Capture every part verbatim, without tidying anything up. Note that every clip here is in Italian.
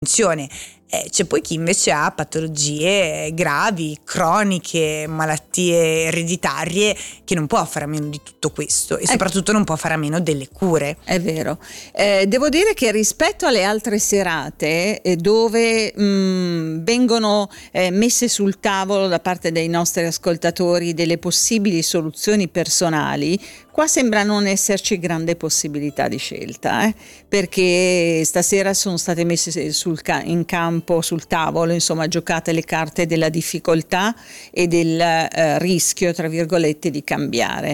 funzione. Eh, c'è poi chi invece ha patologie gravi, croniche, malattie ereditarie, che non può fare a meno di tutto questo e soprattutto non può fare a meno delle cure. È vero. Eh, devo dire che rispetto alle altre serate eh, dove mh, vengono eh, messe sul tavolo da parte dei nostri ascoltatori delle possibili soluzioni personali, qua sembra non esserci grande possibilità di scelta, eh? Perché stasera sono state messe sul ca- in campo, sul tavolo, insomma, giocate le carte della difficoltà e del eh, rischio, tra virgolette, di cambiare.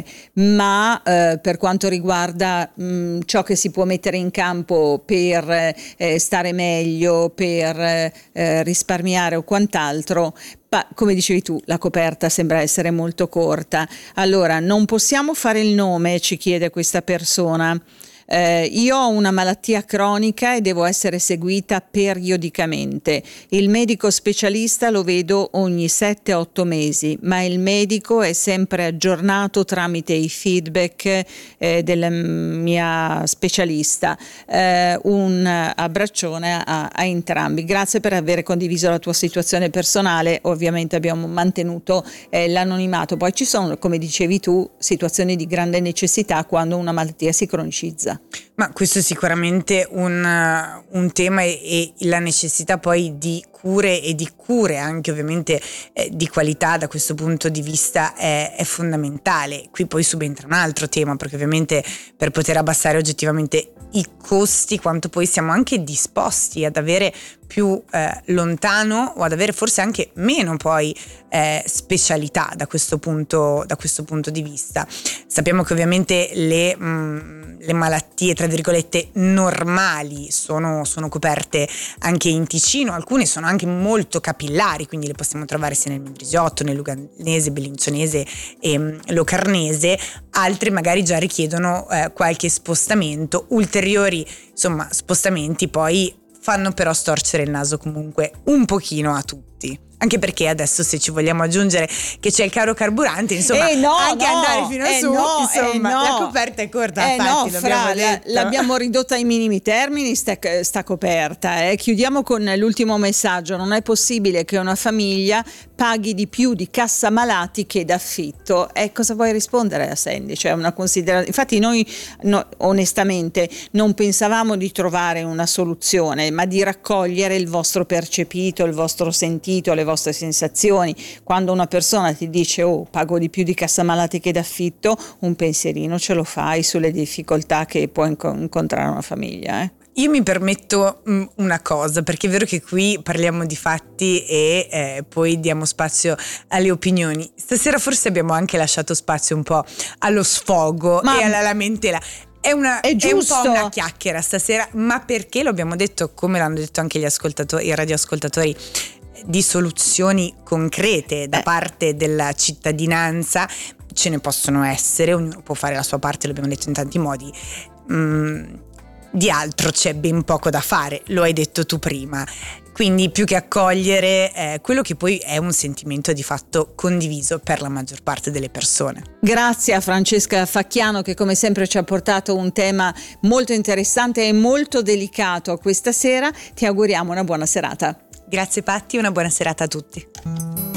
Ma eh, per quanto riguarda mh, ciò che si può mettere in campo per eh, stare meglio, per eh, risparmiare o quant'altro, ma come dicevi tu, la coperta sembra essere molto corta. Allora, non possiamo fare il nome, ci chiede questa persona. Eh, io ho una malattia cronica e devo essere seguita periodicamente. Il medico specialista lo vedo ogni sette otto mesi, ma il medico è sempre aggiornato tramite i feedback eh, della mia specialista. Eh, un abbraccione a, a entrambi. Grazie per aver condiviso la tua situazione personale. Ovviamente abbiamo mantenuto eh, l'anonimato. Poi ci sono, come dicevi tu, situazioni di grande necessità quando una malattia si cronicizza. Ma questo è sicuramente un, un tema e, e la necessità poi di cure e di cure anche ovviamente eh, di qualità da questo punto di vista è, è fondamentale. Qui poi subentra un altro tema, perché ovviamente per poter abbassare oggettivamente i costi, quanto poi siamo anche disposti ad avere più eh, lontano o ad avere forse anche meno poi eh, specialità da questo punto da questo punto di vista. Sappiamo che ovviamente le, mh, le malattie tra virgolette normali sono, sono coperte anche in Ticino, alcune sono anche molto capillari, quindi le possiamo trovare sia nel Mendrisiotto, nel Luganese, Bellinzonese e mh, Locarnese. Altre magari già richiedono eh, qualche spostamento, ulteriori insomma spostamenti poi fanno però storcere il naso comunque un pochino a tutti. Anche perché adesso, se ci vogliamo aggiungere che c'è il caro carburante, insomma, eh no, anche no, andare fino a eh su, no, insomma, eh no. la coperta è corta, eh infatti, no, l'abbiamo Fra, detto. l'abbiamo ridotta ai minimi termini, sta, sta coperta. Eh. Chiudiamo con l'ultimo messaggio. Non è possibile che una famiglia paghi di più di cassa malati che d'affitto. E eh, cosa vuoi rispondere a Sandy? Cioè una considerazione. Infatti noi no, onestamente non pensavamo di trovare una soluzione, ma di raccogliere il vostro percepito, il vostro sentito, le vostre sensazioni. Quando una persona ti dice oh, pago di più di cassa malati che d'affitto, un pensierino ce lo fai sulle difficoltà che può inco- incontrare una famiglia. Eh? Io mi permetto mh, una cosa, perché è vero che qui parliamo di fatti e eh, poi diamo spazio alle opinioni. Stasera forse abbiamo anche lasciato spazio un po' allo sfogo ma e alla lamentela. È, una, è, è un po' una chiacchiera stasera, ma perché lo abbiamo detto, come l'hanno detto anche gli ascoltatori, i radioascoltatori, di soluzioni concrete da eh. parte della cittadinanza. Ce ne possono essere, ognuno può fare la sua parte, l'abbiamo detto in tanti modi. Mm, di altro c'è ben poco da fare, lo hai detto tu prima. Quindi più che accogliere eh, quello che poi è un sentimento di fatto condiviso per la maggior parte delle persone. Grazie a Francesca Facchiano, che come sempre ci ha portato un tema molto interessante e molto delicato questa sera. Ti auguriamo una buona serata. Grazie Patti, una buona serata a tutti.